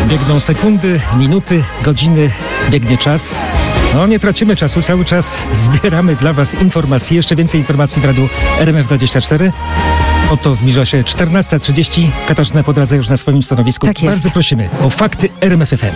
Biegną sekundy, minuty, godziny, biegnie czas. No, nie tracimy czasu, cały czas zbieramy dla Was informacje. Jeszcze więcej informacji w radiu RMF24. Oto zbliża się 14:30. Katarzyna Podradza już na swoim stanowisku. Tak jest. Bardzo prosimy o fakty RMF FM.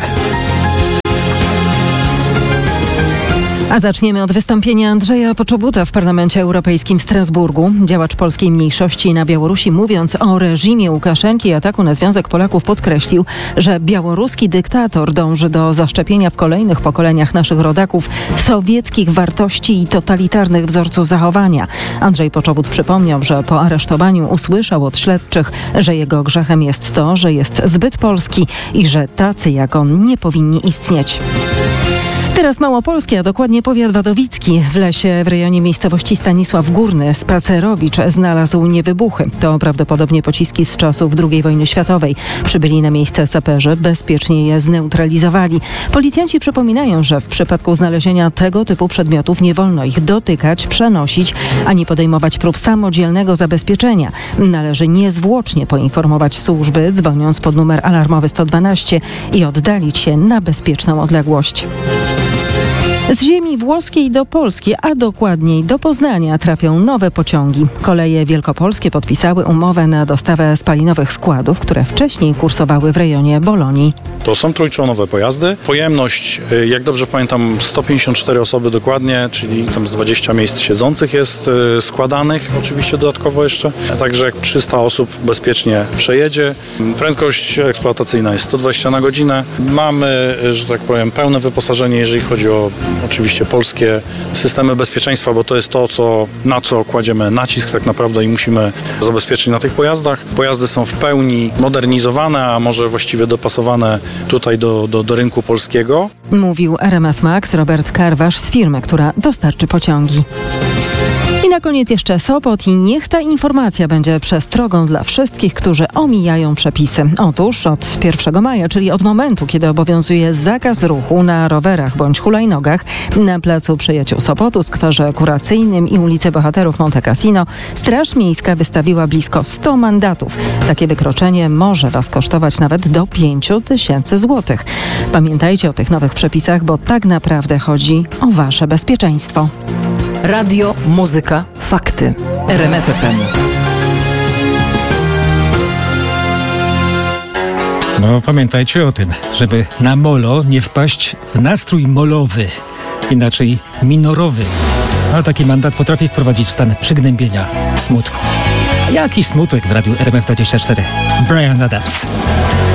A zaczniemy od wystąpienia Andrzeja Poczobuta w Parlamencie Europejskim w Strasburgu. Działacz polskiej mniejszości na Białorusi, mówiąc o reżimie Łukaszenki i ataku na Związek Polaków, podkreślił, że białoruski dyktator dąży do zaszczepienia w kolejnych pokoleniach naszych rodaków sowieckich wartości i totalitarnych wzorców zachowania. Andrzej Poczobut przypomniał, że po aresztowaniu usłyszał od śledczych, że jego grzechem jest to, że jest zbyt polski i że tacy jak on nie powinni istnieć. Teraz Małopolskie, a dokładnie powiat wadowicki. W lesie w rejonie miejscowości Stanisław Górny Spacerowicz znalazł niewybuchy. To prawdopodobnie pociski z czasów II wojny światowej. Przybyli na miejsce saperzy, bezpiecznie je zneutralizowali. Policjanci przypominają, że w przypadku znalezienia tego typu przedmiotów nie wolno ich dotykać, przenosić, ani podejmować prób samodzielnego zabezpieczenia. Należy niezwłocznie poinformować służby, dzwoniąc pod numer alarmowy 112 i oddalić się na bezpieczną odległość. Z ziemi włoskiej do Polski, a dokładniej do Poznania trafią nowe pociągi. Koleje wielkopolskie podpisały umowę na dostawę spalinowych składów, które wcześniej kursowały w rejonie Bolonii. To są trójczołowe pojazdy. Pojemność, jak dobrze pamiętam, 154 osoby dokładnie, czyli tam z 20 miejsc siedzących jest składanych, oczywiście dodatkowo jeszcze. Także 300 osób bezpiecznie przejedzie. Prędkość eksploatacyjna jest 120 na godzinę. Mamy, że tak powiem, pełne wyposażenie, jeżeli chodzi o oczywiście polskie systemy bezpieczeństwa, bo to jest to, na co kładziemy nacisk tak naprawdę i musimy zabezpieczyć na tych pojazdach. Pojazdy są w pełni modernizowane, a może właściwie dopasowane tutaj do rynku polskiego. Mówił RMF Max Robert Karwasz z firmy, która dostarczy pociągi. I na koniec jeszcze Sopot i niech ta informacja będzie przestrogą dla wszystkich, którzy omijają przepisy. Otóż od 1 maja, czyli od momentu, kiedy obowiązuje zakaz ruchu na rowerach bądź hulajnogach na placu Przyjaciół Sopotu, skwerze Kuracyjnym i ulicy Bohaterów Monte Cassino, Straż Miejska wystawiła blisko 100 mandatów. Takie wykroczenie może Was kosztować nawet do 5000 złotych. Pamiętajcie o tych nowych przepisach, bo tak naprawdę chodzi o Wasze bezpieczeństwo. Radio, muzyka, fakty. RMF FM. No, pamiętajcie o tym, żeby na molo nie wpaść w nastrój molowy, inaczej minorowy. A taki mandat potrafi wprowadzić w stan przygnębienia, smutku. A jaki smutek w radiu RMF24? Bryan Adams.